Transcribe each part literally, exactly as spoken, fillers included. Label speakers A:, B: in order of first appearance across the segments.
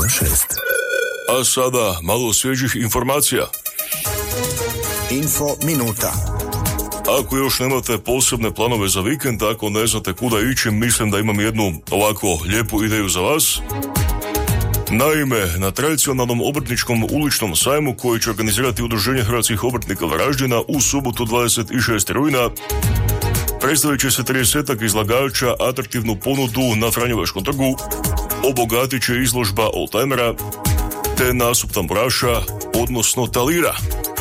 A: šest.
B: A sada malo svježih informacija.
A: Info minuta.
B: Ako još nemate posebne planove za vikend, ako ne znate kuda ići, mislim da imam jednu ovako lijepu ideju za vas. Naime, na tradicionalnom obrtničkom uličnom sajmu koji će organizirati Udruženje hrvatskih obrtnika Varaždina u subotu dvadeset šestog rujna predstavit će se tridesetak izlagača atraktivnu ponudu na Franjevačkom trgu, obogatit će izložba oldtimera te nasup tamburaša, odnosno talira.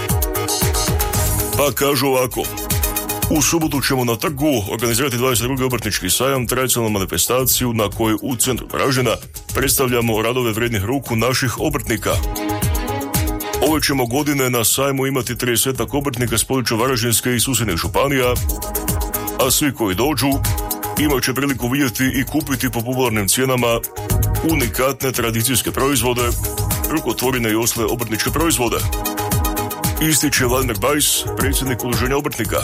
B: Pa kažu ovako: u subotu ćemo na trgu organizirati dvadeset drugi obrtnički sajam, tradicionalnu manifestaciju na kojoj u centru Varaždina predstavljamo radove vrijednih ruku naših obrtnika. Ove ćemo godine na sajmu imati tridesetak obrtnika s područja Varaždinske i susjednih županija, a svi koji dođu imat će priliku vidjeti i kupiti po popularnim cijenama unikatne tradicijske proizvode, rukotvorine i ostale obrtničke proizvode. Ističe Vladimir Bajs, predsjednik Udruženja obrtnika.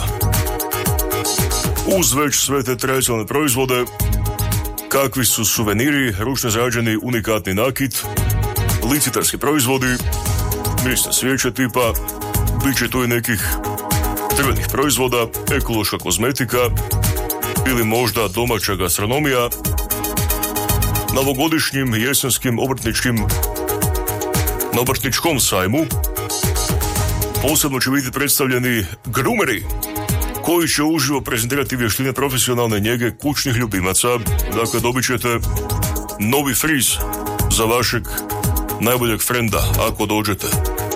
B: Uz već sve te tradicionalne proizvode, kakvi su suveniri, ručno zarađeni unikatni nakit, licitarski proizvodi, mirisne svijeće tipa, bit će tu i nekih drvenih proizvoda, ekološka kozmetika ili možda domaća gastronomija. Na ovogodišnjim jesenskim obrtničkim na obrtničkom sajmu posebno će biti predstavljeni grumeri koji će uživo prezentirati vještine profesionalne njege kućnih ljubimaca. Dakle, dobit ćete novi friz za vašeg najboljeg frenda ako dođete.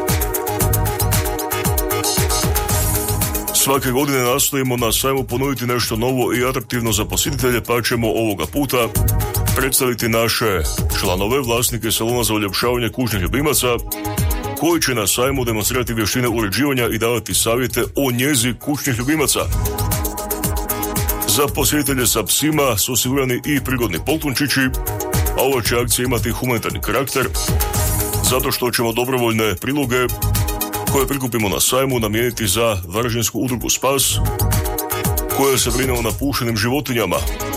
B: Svake godine nastojimo na sajmu ponuditi nešto novo i atraktivno za posjetitelje, pa ćemo ovoga puta predstaviti naše članove, vlasnike salona za uljepšavanje kućnih ljubimaca, koji će na sajmu demonstrirati vještine uređivanja i davati savjete o njezi kućnih ljubimaca. Za posjetitelje sa psima su osigurani i prigodni poklončići, a ova će akcija imati humanitarni karakter, zato što ćemo dobrovoljne priloge koje prikupimo na sajmu namijeniti za Varaždinsku udrugu Spas, koja se brine o napuštenim životinjama.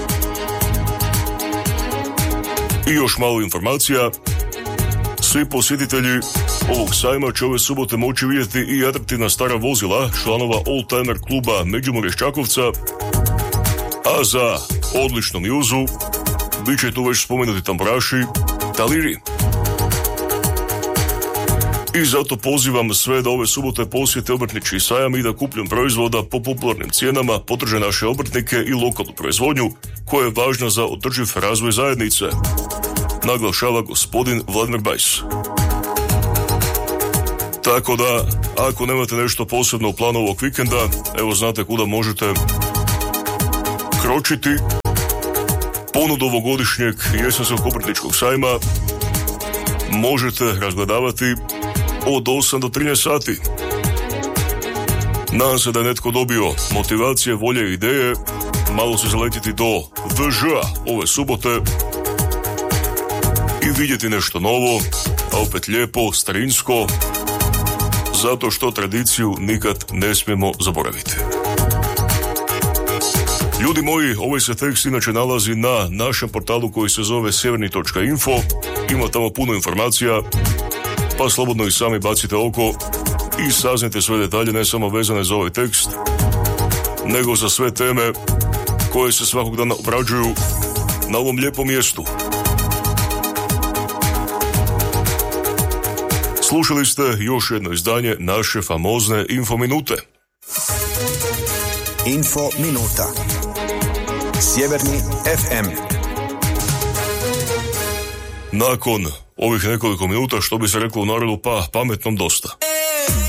B: I još malo informacija. Svi posjetitelji ovog sajma će ove subote moći vidjeti i atraktivna stara vozila članova Oldtimer kluba Međimurje iz Čakovca, a za odličnu mjuzu bit će tu već spomenuti tamburaši, taliri. I zato pozivam sve da ove subote posjete obrtnički sajam i da kupnjom proizvoda po popularnim cijenama podrže naše obrtnike i lokalnu proizvodnju koja je važna za održiv razvoj zajednice, naglašava gospodin Vladimir Bajs. Tako da, ako nemate nešto posebno u planu ovog vikenda, evo znate kuda možete kročiti. Ponudu ovogodišnjeg jesenskog obrtničkog sajma možete razgledavati od osam do trinaest sati. Nadam se da je netko dobio motivacije, volje i ideje, malo se zaletiti do V Ž A ove subote i vidjeti nešto novo, a opet lijepo, starinsko, zato što tradiciju nikad ne smijemo zaboraviti. Ljudi moji, ovaj se tekst inače nalazi na našem portalu koji se zove sjeverni točka info, ima tamo puno informacija, pa slobodno i sami bacite oko i saznajte sve detalje, ne samo vezane za ovaj tekst, nego za sve teme koje se svakog dana obrađuju na ovom lijepom mjestu. Slušali ste još jedno izdanje naše famozne Info Minute.
A: Info Minuta. Sjeverni F M.
B: Nakon ovih nekoliko minuta, što bi se reklo u narodu, pa pametnom dosta.